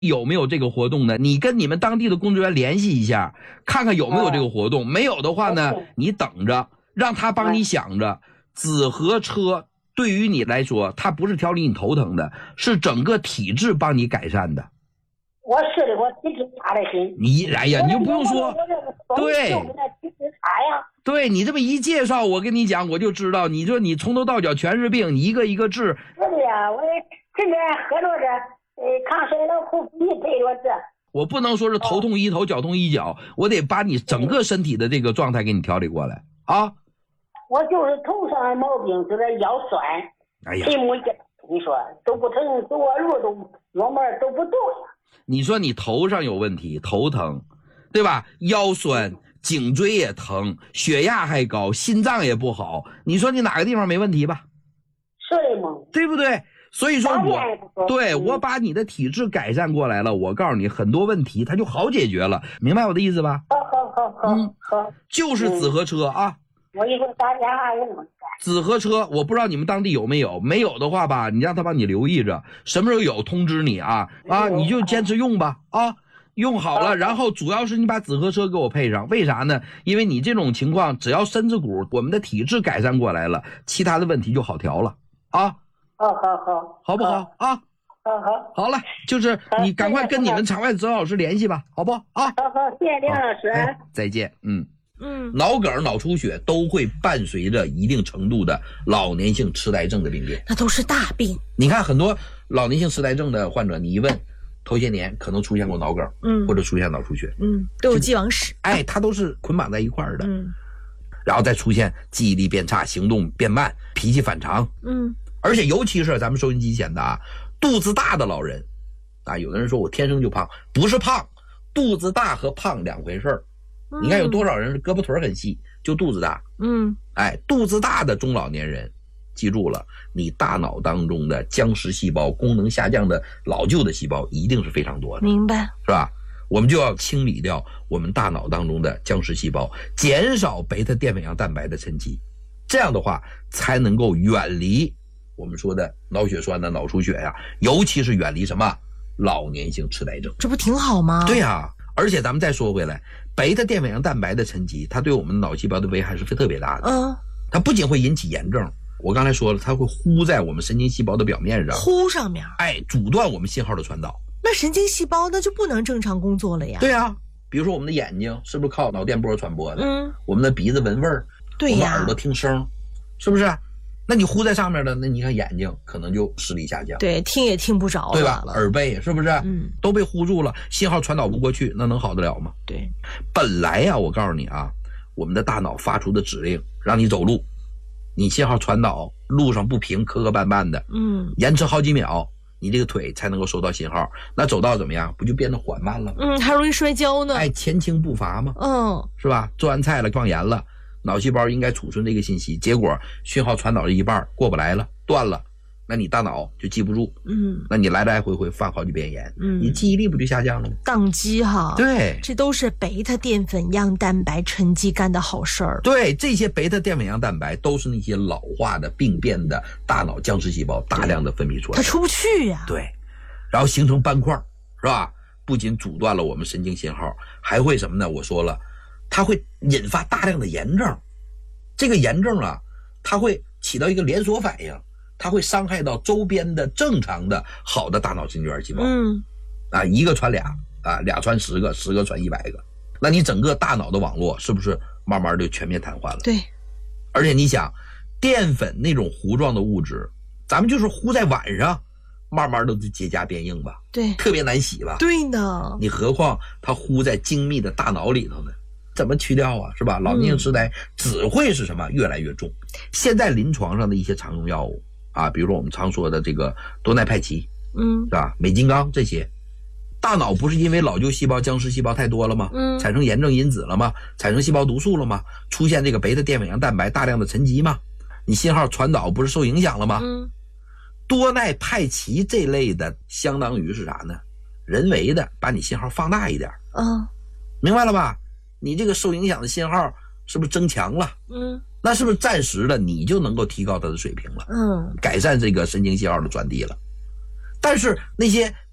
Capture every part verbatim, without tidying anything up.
有没有这个活动呢？你跟你们当地的工作人员联系一下，看看有没有这个活动。没有的话呢，你等着，让他帮你想着。紫河车对于你来说，它不是调理你头疼的，是整个体质帮你改善的。 我是的，我体质差的很。 你哎呀，你就不用说，对，对你这么一介绍，我跟你讲，我就知道，你说你从头到脚全是病，你一个一个治。 是的呀，我天天喝着这呃抗衰老口服液配着这。我不能说是头痛医头，脚痛医脚，我得把你整个身体的这个状态给你调理过来啊。 我就是头上的毛病，就是腰酸， 哎呀， 腿木筋，你说都不疼，走个路都腰门都不动呀。 你说你头上有问题，头疼，对吧？腰酸，颈椎也疼，血压还高，心脏也不好，你说你哪个地方没问题吧？ 是的嘛， 对不对？所以说我对我把你的体质改善过来了，我告诉你很多问题它就好解决了，明白我的意思吧？ 好好好好，嗯，好， 就是紫河车啊。 我一会儿打电话问问。 紫河车，我不知道你们当地有没有，没有的话吧，你让他帮你留意着，什么时候有通知你啊啊，你就坚持用吧啊，用好了，然后主要是你把紫河车给我配上，为啥呢？因为你这种情况，只要身子骨我们的体质改善过来了，其他的问题就好调了啊。 好好好， 好不好啊？ 好好， 好了，就是你赶快跟你们场外指导老师联系吧，好不好啊？ 好好，谢谢梁老师， 哎，再见，嗯。 嗯， 脑梗、脑出血都会伴随着一定程度的老年性痴呆症的病变， 那都是大病。 你看很多老年性痴呆症的患者，你一问，头些年可能出现过脑梗， 嗯， 或者出现脑出血， 嗯，都有既往史。 哎，它都是捆绑在一块儿的， 嗯， 然后再出现记忆力变差、行动变慢、脾气反常， 嗯， 而且尤其是咱们收音机前的啊，肚子大的老人，啊，有的人说我天生就胖，不是胖，肚子大和胖两回事儿。你看有多少人胳膊腿很细，就肚子大。 嗯， 哎，肚子大的中老年人，记住了，你大脑当中的僵实细胞、功能下降的老旧的细胞一定是非常多的。 明白， 是吧？我们就要清理掉我们大脑当中的僵实细胞，减少贝塔淀粉样蛋白的沉积，这样的话才能够远离我们说的脑血栓的脑出血呀，尤其是远离什么老年性痴呆症。 这不挺好吗？ 对呀，而且咱们再说回来，贝塔淀粉样蛋白的沉积，它对我们脑细胞的危害是特别大的。 嗯， 它不仅会引起炎症，我刚才说了，它会糊在我们神经细胞的表面上， 糊上面， 哎，阻断我们信号的传导。 那神经细胞那就不能正常工作了呀。 对啊，比如说我们的眼睛是不是靠脑电波传播的？ 嗯， 我们的鼻子闻味儿， 对呀， 我们耳朵听声，是不是？那你糊在上面的，那你看眼睛可能就视力下降， 对，听也听不着了， 对吧？耳背是不是？ 嗯， 都被糊住了，信号传导不过去，那能好得了吗？ 对， 本来呀，我告诉你啊，我们的大脑发出的指令让你走路，你信号传导路上不平，磕磕绊绊的， 嗯， 延迟好几秒，你这个腿才能够收到信号，那走道怎么样？不就变得缓慢了吗？ 嗯，还容易摔跤呢。 哎，前倾不乏嘛， 嗯， 是吧？做完菜了，放盐了。脑细胞应该储存这个信息，结果讯号传导了一半过不来了，断了，那你大脑就记不住， 嗯， 那你来来回回犯好几遍盐， 嗯， 你记忆力不就下降了吗？ 宕机哈， 对， 这都是贝塔淀粉样蛋白沉积干的好事儿。 对，这些贝塔淀粉样蛋白都是那些老化的病变的大脑僵实细胞大量的分泌出来， 它出不去呀、啊。 对，然后形成斑块，是吧？不仅阻断了我们神经信号，还会什么呢？我说了。它会引发大量的炎症，这个炎症啊，它会起到一个连锁反应，它会伤害到周边的正常的好的大脑神经元细胞。 嗯， 啊，一个传俩，啊，俩传十个，十个传一百个，那你整个大脑的网络是不是慢慢就全面瘫痪了？ 对， 而且你想，淀粉那种糊状的物质，咱们就是糊在碗上，慢慢都结痂变硬吧？ 对， 特别难洗吧？ 对呢， 你何况它糊在精密的大脑里头呢？怎么去掉啊？是吧？老年性痴呆只会是什么越来越重。现在临床上的一些常用药物啊，比如说我们常说的这个多奈派奇， 嗯， 是吧？美金刚这些，大脑不是因为老旧细胞、僵尸细胞太多了吗？ 嗯， 产生炎症因子了吗？产生细胞毒素了吗？出现这个贝塔淀粉样蛋白大量的沉积吗？你信号传导不是受影响了吗？ 嗯， 多奈派奇这类的，相当于是啥呢？人为的把你信号放大一点。 嗯， 明白了吧？你这个受影响的信号是不是增强了？ 嗯， 那是不是暂时的你就能够提高它的水平了？ 嗯， 改善这个神经信号的传递了。但是那些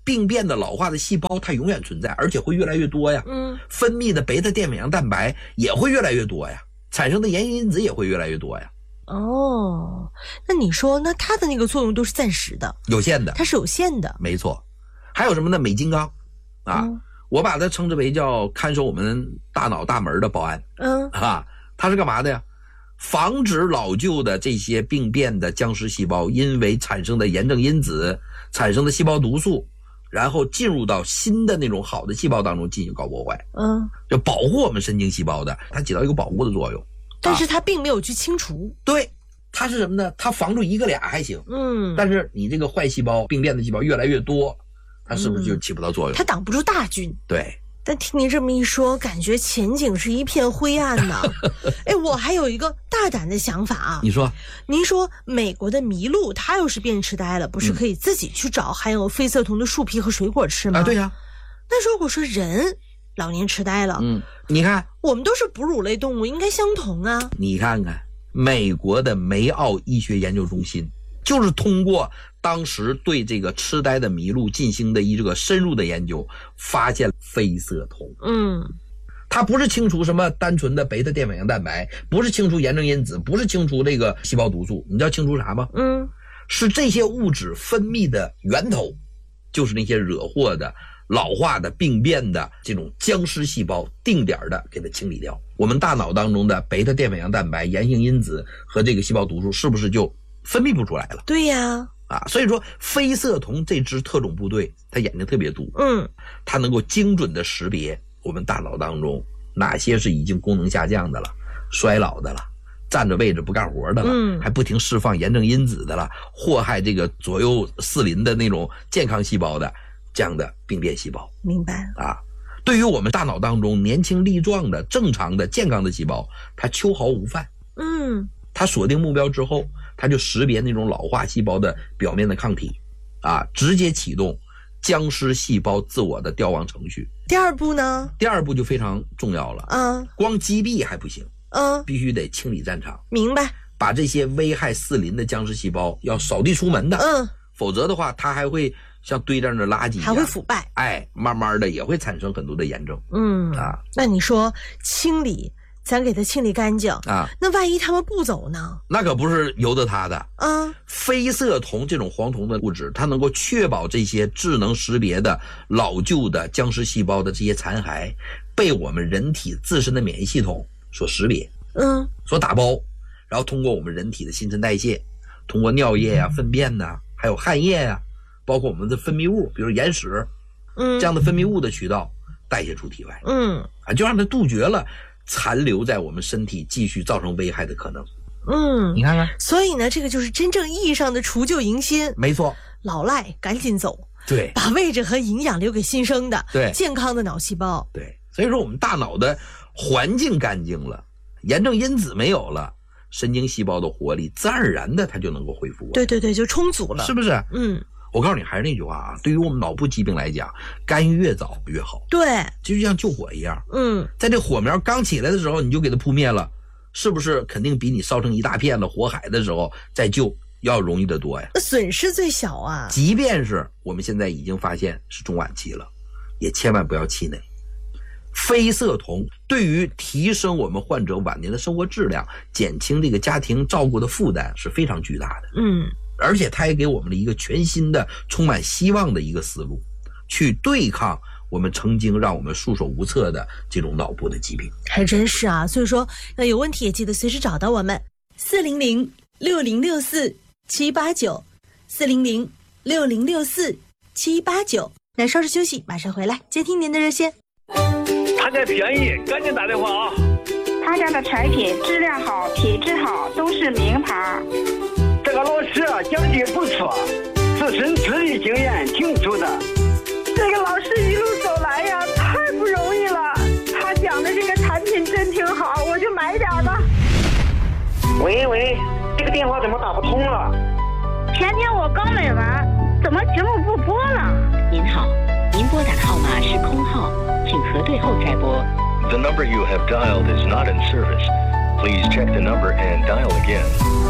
病变的老化的细胞它永远存在，而且会越来越多呀。 嗯， 分泌的贝塔淀粉样蛋白也会越来越多呀，产生的炎性因子也会越来越多呀。 哦，那你说，那它的那个作用都是暂时的， 有限的， 它是有限的。 没错。还有什么呢？镁金刚啊、嗯，我把它称之为叫看守我们大脑大门的保安。 嗯啊，它是干嘛的呀？防止老旧的这些病变的僵尸细胞因为产生的炎症因子产生的细胞毒素，然后进入到新的那种好的细胞当中进行搞破坏。 嗯， 就保护我们神经细胞的，它起到一个保护的作用。 但是它并没有去清除。 啊、对，它是什么呢？它防住一个俩还行。 嗯， 但是你这个坏细胞、病变的细胞越来越多，它是不是就起不到作用？ 嗯、它挡不住大军。 对。 但听您这么一说，感觉前景是一片灰暗呐。哎，我还有一个大胆的想法啊。 你说， 您说美国的麋鹿，它要是变痴呆了，不是可以自己去找含有非色酮的树皮和水果吃吗？ 啊，对呀、啊。 那如果说人老年痴呆了， 嗯，你看， 我们都是哺乳类动物，应该相同啊。 你看看，美国的梅奥医学研究中心就是通过当时对这个痴呆的麋鹿进行的一个深入的研究，发现非色酮。 嗯， 它不是清除什么单纯的贝塔淀粉样蛋白，不是清除炎症因子，不是清除这个细胞毒素，你知道清除啥吗？ 嗯， 是这些物质分泌的源头，就是那些惹祸的老化的病变的这种僵尸细胞，定点的给它清理掉。我们大脑当中的贝塔淀粉样蛋白、炎性因子和这个细胞毒素是不是就分泌不出来了？ 对呀。 啊，所以说非色酮这支特种部队，它眼睛特别毒， 嗯， 它能够精准的识别我们大脑当中哪些是已经功能下降的了、衰老的了、站着位置不干活的了， 嗯， 还不停释放炎症因子的了，祸害这个左右四邻的那种健康细胞的这样的病变细胞。 明白啊？对于我们大脑当中年轻力壮的、正常的、健康的细胞，它秋毫无犯。 嗯， 它锁定目标之后，它就识别那种老化细胞的表面的抗体，啊，直接启动僵尸细胞自我的凋亡程序。 第二步呢？ 第二步就非常重要了啊， 光击毙还不行， 嗯， 必须得清理战场。 明白。 把这些危害四邻的僵尸细胞要扫地出门的， 嗯， 否则的话，它还会像堆这样的垃圾一样， 还会腐败， 哎，慢慢的也会产生很多的炎症。 嗯啊， 那你说清理，咱给它清理干净啊， 那万一他们不走呢？ 那可不是由得他的啊。 非色酮这种黄酮的物质，它能够确保这些智能识别的老旧的僵尸细胞的这些残骸被我们人体自身的免疫系统所识别， 嗯， 所打包，然后通过我们人体的新陈代谢，通过尿液呀、粪便呐，还有汗液呀，包括我们的分泌物，比如眼屎， 嗯， 这样的分泌物的渠道代谢出体外， 嗯， 啊，就让它杜绝了残留在我们身体继续造成危害的可能。 嗯， 你看看， 所以呢，这个就是真正意义上的除旧迎新。 没错， 老赖赶紧走， 对， 把位置和营养留给新生的， 对， 健康的脑细胞。 对，所以说我们大脑的环境干净了，炎症因子没有了，神经细胞的活力自然而然的它就能够恢复。 对对对，就充足了， 是不是？ 嗯， 我告诉你，还是那句话啊，对于我们脑部疾病来讲，干预越早越好。 对， 就像救火一样， 嗯， 在这火苗刚起来的时候，你就给它扑灭了，是不是肯定比你烧成一大片的火海的时候再救要容易得多呀？ 损失最小啊。 即便是我们现在已经发现是中晚期了，也千万不要气馁。非色酮对于提升我们患者晚年的生活质量，减轻这个家庭照顾的负担是非常巨大的。 嗯， 而且它也给我们了一个全新的充满希望的一个思路，去对抗我们曾经让我们束手无策的这种脑部的疾病。 还真是啊，所以说那有问题也记得随时找到我们四零零六零六四七八九四零零六零六四七八九。那稍事休息，马上回来接听您的热线。 他家便宜，赶紧打电话啊！ 他家的产品质量好，品质好，都是名牌。 这个老师啊，讲的不错，自身资历经验挺足的。 这个老师一路走来呀，太不容易了。他讲的这个产品真挺好，我就买点吧。 喂喂，这个电话怎么打不通了？ 前天我刚买完，怎么节目不播了？ 您好，您拨打的号码是空号，请核对后再拨。 The number you have dialed is not in service. Please check the number and dial again.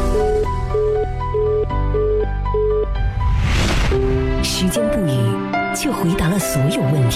时间不语， 就回答了所有问题。